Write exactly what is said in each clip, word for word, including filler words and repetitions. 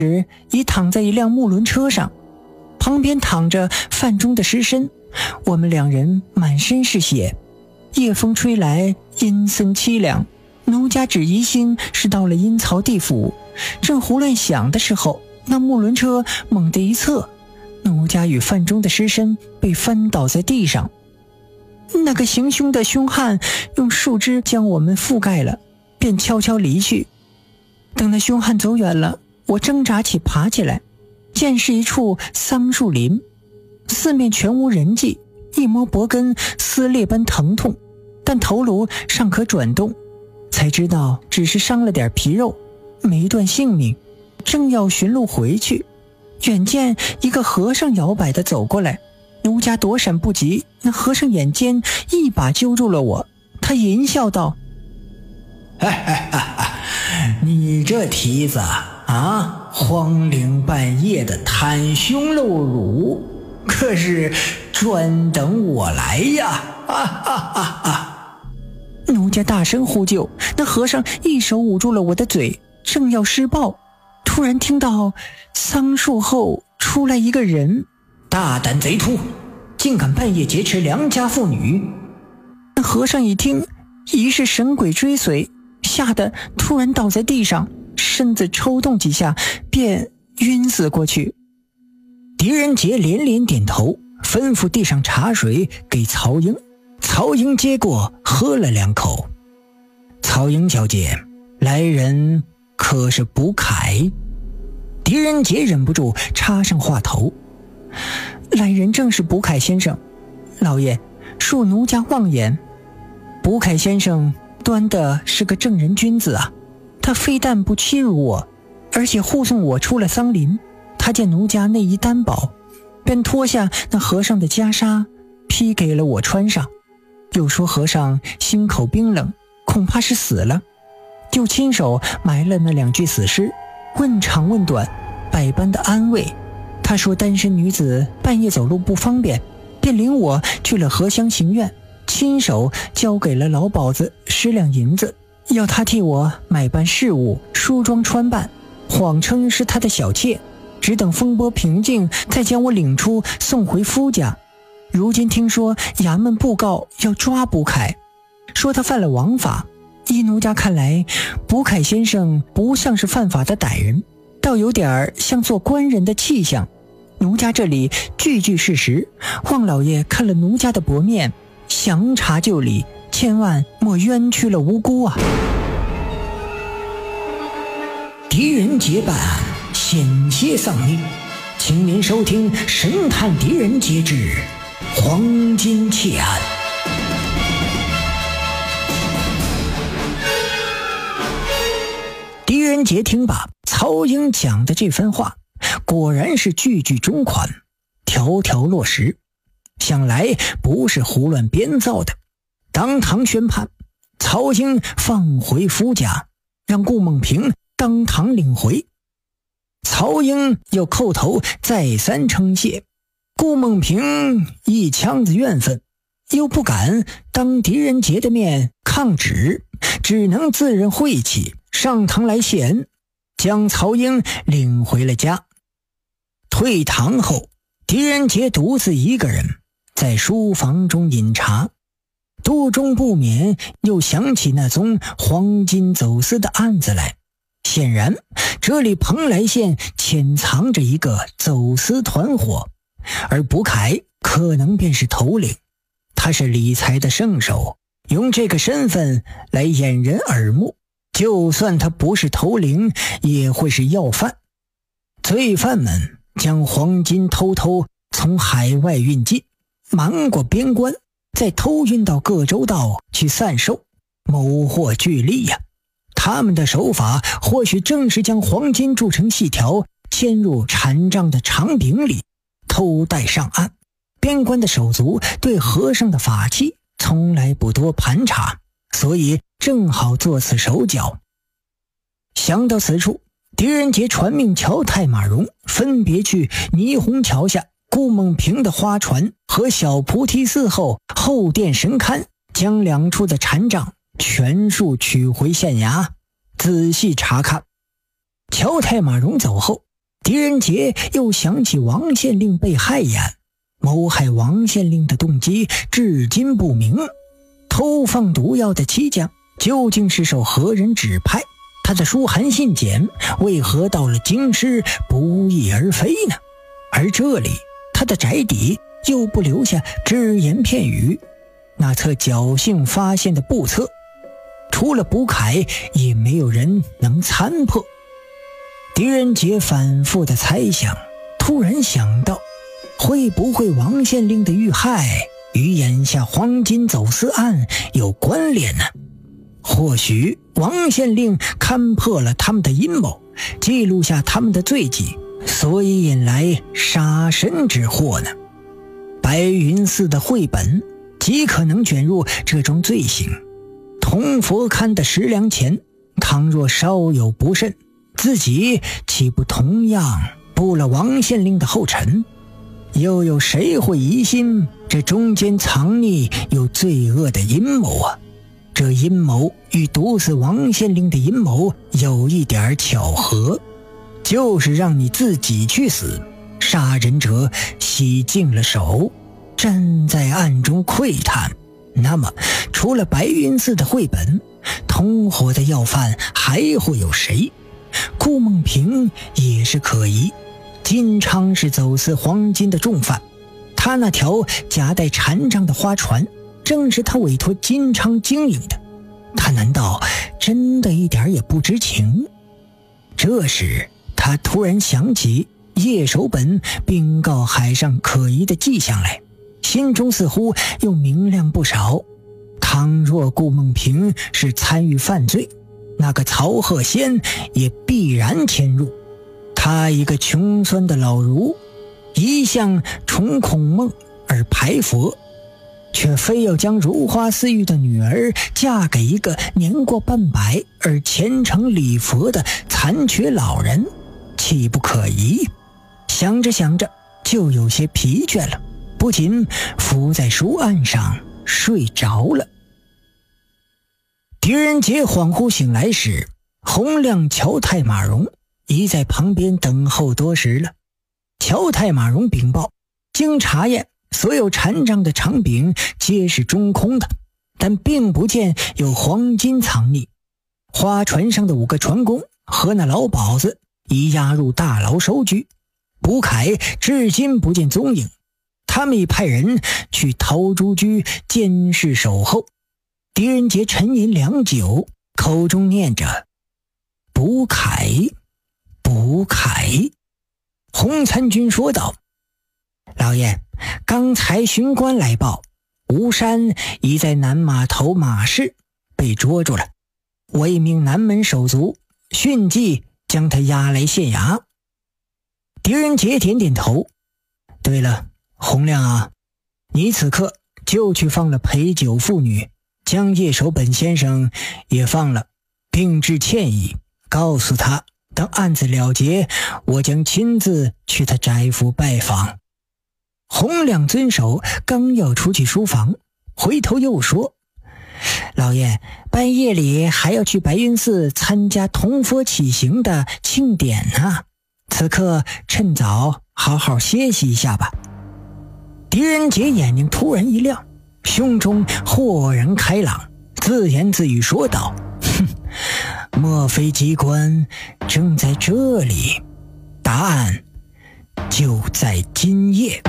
时已躺在一辆木轮车上，旁边躺着范中的尸身。我们两人满身是血，夜风吹来，阴森凄凉。奴家只疑心是到了阴曹地府，正胡乱想的时候，那木轮车猛地一侧，奴家与范中的尸身被翻倒在地上。那个行凶的凶悍用树枝将我们覆盖了，便悄悄离去。等那凶悍走远了，我挣扎起爬起来，见是一处桑树林，四面全无人迹，一摸脖根撕裂般疼痛，但头颅尚可转动，才知道只是伤了点皮肉，没断性命。正要寻路回去，远见一个和尚摇摆地走过来，奴家躲闪不及，那和尚眼尖一把揪住了我，他淫笑道： 哈哈哈哈，你这蹄子啊，荒岭半夜的袒胸露乳，可是专等我来呀！哈哈哈哈！ 奴家大声呼救，那和尚一手捂住了我的嘴，正要施暴，突然听到桑树后出来一个人。 大胆贼秃，竟敢半夜劫持良家妇女！ 那和尚一听疑是神鬼追随，吓得突然倒在地上，身子抽动几下便晕死过去。 狄仁杰连连点头，吩咐递上茶水给曹英。曹英接过喝了两口。曹英小姐，来人可是卜凯？狄仁杰忍不住插上话头。 来人正是卜凯先生，老爷，恕奴家妄言。卜凯先生端的是个正人君子啊，他非但不欺辱我，而且护送我出了桑林。他见奴家内衣单薄，便脱下那和尚的袈裟披给了我穿上，又说和尚心口冰冷，恐怕是死了，就亲手埋了那两具死尸，问长问短，百般的安慰。他说单身女子半夜走路不方便，便领我去了荷香行院，亲手交给了老鸨子十两银子，要他替我买办事务，梳妆穿扮，谎称是他的小妾，只等风波平静，再将我领出送回夫家。如今听说衙门布告要抓卜凯，说他犯了王法。依奴家看来，卜凯先生不像是犯法的歹人，倒有点像做官人的气象。奴家这里句句事实，望老爷看了奴家的薄面，详查就理，千万莫冤屈了无辜啊！ 狄仁杰办案险些丧命，请您收听《神探狄仁杰之黄金窃案》。狄仁杰听罢曹英讲的这番话，果然是句句中款，条条落实，想来不是胡乱编造的。当堂宣判，曹英放回夫家，让顾梦平当堂领回。曹英又叩头再三称谢，顾梦平一腔子怨愤，又不敢当狄仁杰的面抗旨，只能自认晦气，上堂来谢恩，将曹英领回了家。退堂后，狄仁杰独自一个人在书房中饮茶，肚中不免又想起那宗黄金走私的案子来。显然这里蓬莱县潜藏着一个走私团伙，而卜凯可能便是头领。他是理财的圣手，用这个身份来掩人耳目，就算他不是头领，也会是要犯。罪犯们将黄金偷偷从海外运进，瞒过边关，再偷运到各州道去散售，谋获巨利呀、啊！他们的手法或许正是将黄金铸成细条，嵌入禅杖的长柄里，偷带上岸。边关的手足对和尚的法器从来不多盘查，所以正好做此手脚。想到此处，狄仁杰传命乔太马荣分别去霓虹桥下顾梦平的花船和小菩提寺后后殿神龛，将两处的禅杖全数取回县衙，仔细查看。乔太马荣走后， 狄仁杰又想起王县令被害案，谋害王县令的动机至今不明。偷放毒药的漆匠究竟是受何人指派？他的书函信笺为何到了京师不翼而飞呢？而这里他的宅邸又不留下只言片语。那册侥幸发现的簿册，除了卜凯也没有人能参破。狄仁杰反复的猜想，突然想到，会不会王县令的遇害与眼下黄金走私案有关联呢？或许王县令看破了他们的阴谋，记录下他们的罪迹，所以引来杀身之祸呢？白云寺的绘本极可能卷入这种罪行。铜佛龛的十两钱，倘若稍有不慎，自己岂不同样步了王县令的后尘？又有谁会疑心这中间藏匿有罪恶的阴谋啊？这阴谋与毒死王县令的阴谋有一点巧合，就是让你自己去死，杀人者洗净了手，站在暗中窥探。那么除了白云寺的绘本，同伙的要犯还会有谁？顾梦平也是可疑。金昌是走私黄金的重犯，他那条夹带禅杖的花船正是他委托金昌经营的，他难道真的一点也不知情？这时他突然想起叶守本禀告海上可疑的迹象来，心中似乎又明亮不少。倘若顾梦平是参与犯罪，那个曹鹤仙也必然潜入。他一个穷酸的老儒，一向崇孔孟而排佛，却非要将如花似玉的女儿嫁给一个年过半百而虔诚礼佛的残缺老人，岂不可疑？想着想着就有些疲倦了，不仅伏在书案上睡着了。狄仁杰恍惚醒来时，洪亮、乔太、马荣已在旁边等候多时了。乔太、马荣禀报，经查验，所有禅杖的长柄皆是中空的，但并不见有黄金藏匿。花船上的五个船工和那老鸨子已押入大牢收居，卜凯至今不见踪影，他们已派人去陶朱居监视守候。狄仁杰沉吟良久，口中念着卜凯卜凯。洪参军说道，老爷，刚才巡官来报，吴山已在南码头马市被捉住了，我已命南门手足迅即将他押来县衙。狄仁杰点点头，对了，洪亮啊，你此刻就去放了陪酒妇女，将叶守本先生也放了，并致歉意，告诉他等案子了结，我将亲自去他宅府拜访。洪亮遵守，刚要出去书房，回头又说，老爷，半夜里还要去白云寺参加铜佛起行的庆典呢，此刻趁早好好歇息一下吧。狄仁杰眼睛突然一亮，胸中豁然开朗，自言自语说道，哼，莫非机关正在这里？答案就在今夜。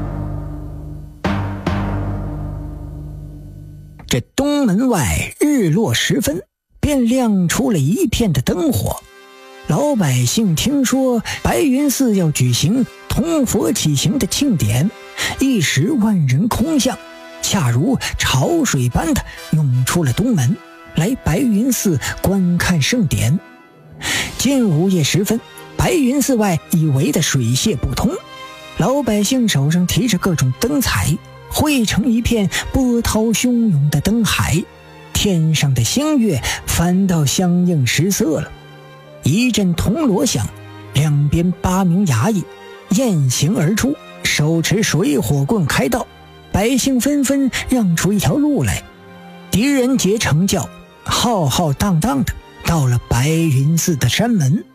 这东门外日落时分，便亮出了一片的灯火。老百姓听说白云寺要举行铜佛起行的庆典，一时万人空巷，恰如潮水般的涌出了东门，来白云寺观看盛典。近午夜时分，白云寺外已围得水泄不通，老百姓手上提着各种灯彩，汇成一片波涛汹涌的灯海，天上的星月反倒相映失色了。一阵铜锣响，两边八名衙役雁行而出，手持水火棍开道，百姓纷纷让出一条路来。狄仁杰乘轿浩浩荡荡的到了白云寺的山门。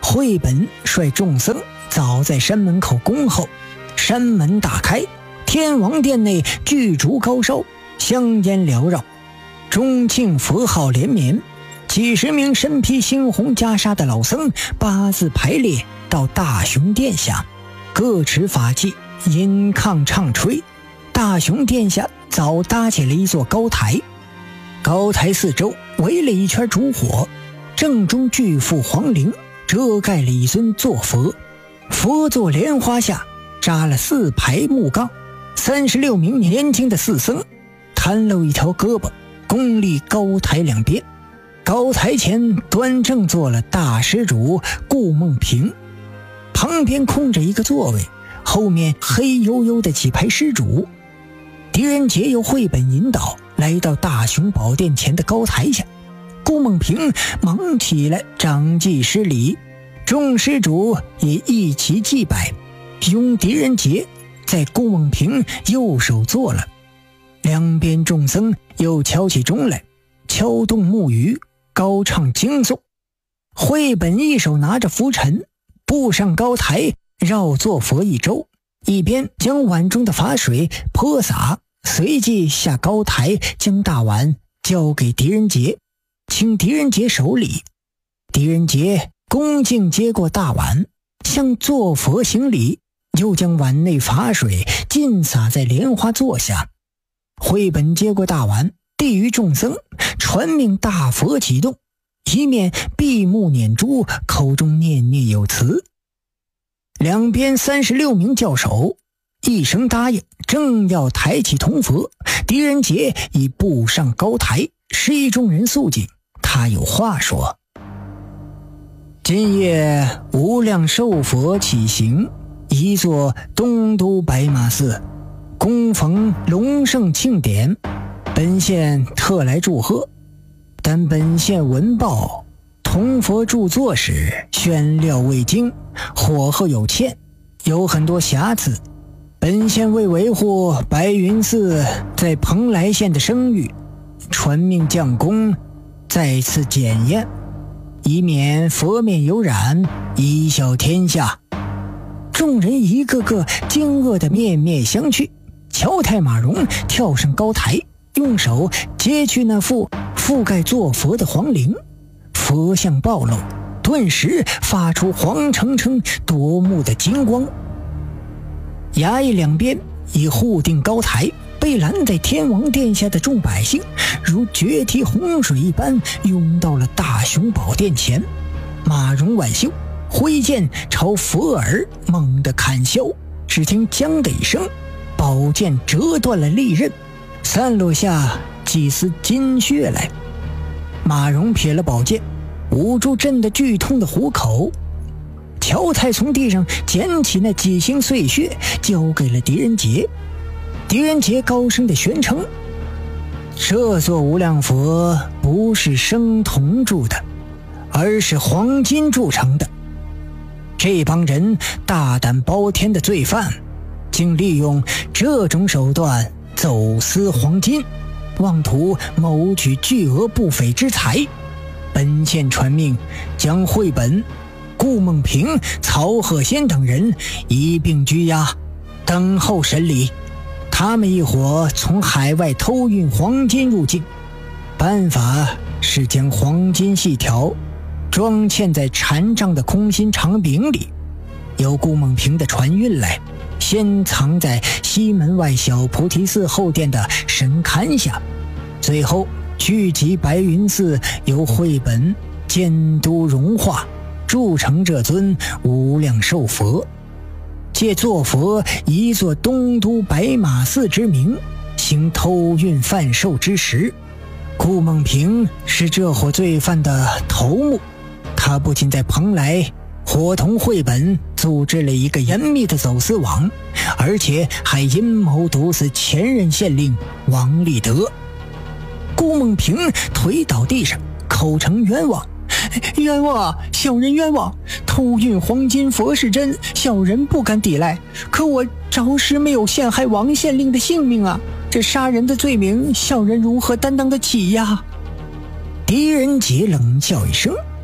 绘本率众僧早在山门口恭候，山门大开，天王殿内巨烛高烧，香烟缭绕，钟磬佛号连绵，几十名身披猩红袈裟的老僧八字排列到大雄殿下，各持法器，吟抗唱吹。大雄殿下早搭起了一座高台，高台四周围了一圈烛火，正中巨幅黄棂遮盖了一尊坐佛，佛座莲花下扎了四排木杠，三十六名年轻的寺僧袒露一条胳膊，恭立高台两边。高台前端正坐了大施主顾梦平，旁边空着一个座位，后面黑黝黝的几排施主。狄仁杰由绘本引导来到大雄宝殿前的高台下，顾梦平忙起来掌祭施礼，众施主也一齐祭拜，拥狄仁杰在顾梦平右手坐了。两边众僧又敲起钟来，敲动木鱼，高唱经颂。绘本一手拿着拂尘，步上高台，绕坐佛一周，一边将碗中的法水泼洒，随即下高台将大碗交给狄仁杰，请狄仁杰守礼。狄仁杰恭敬接过大碗，向坐佛行礼，又将碗内法水尽洒在莲花座下。绘本接过大碗，递于众僧，传命大佛启动，一面闭目念珠，口中念念有词。两边三十六名教首一声答应，正要抬起铜佛，狄仁杰已步上高台，示意众人肃静，他有话说：今夜无量寿佛起行，一座东都白马寺，恭逢隆盛庆典，本县特来祝贺。但本县闻报，铜佛著作时宣料未精，火候有欠，有很多瑕疵。本县为维护白云寺在蓬莱县的声誉，传命将功再次检验，以免佛面有染，贻笑天下。众人一个个惊愕的面面相觑。乔太马荣跳上高台，用手揭去那副覆盖坐佛的黄绫，佛像暴露，顿时发出黄澄澄夺目的金光。衙役两边已护定高台，被拦在天王殿下的众百姓如决堤洪水一般涌到了大雄宝殿前。马荣挽袖挥剑朝佛耳猛地砍削，只听将的一声，宝剑折断了利刃，散落下几丝金血来。马荣撇了宝剑，捂住震得剧痛的虎口。乔太从地上捡起那几星碎屑，交给了狄仁杰。狄仁杰高声地宣称：这座无量佛不是生铜铸的，而是黄金铸成的。这帮人大胆包天的罪犯，竟利用这种手段走私黄金，妄图谋取巨额不菲之财。本县传命将绘本、顾梦平、曹鹤仙等人一并拘押，等候审理。他们一伙从海外偷运黄金入境，办法是将黄金细条装嵌在缠帐的空心长柄里，由顾梦平的船运来，先藏在西门外小菩提寺后殿的神龛下，最后聚集白云寺，由绘本监督融化，铸成这尊无量寿佛，借坐佛一座东都白马寺之名，行偷运贩售之实。顾梦平是这伙罪犯的头目，他不仅在蓬莱伙同绘本组织了一个严密的走私网，而且还阴谋毒死前任县令王立德。顾梦平腿倒地上，口称冤枉：冤枉啊，小人冤枉！偷运黄金佛是真，小人不敢抵赖，可我着实没有陷害王县令的性命啊！这杀人的罪名，小人如何担当得起呀？狄仁杰冷笑一声，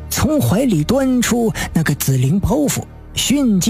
从怀里端出那个紫灵包袱，迅即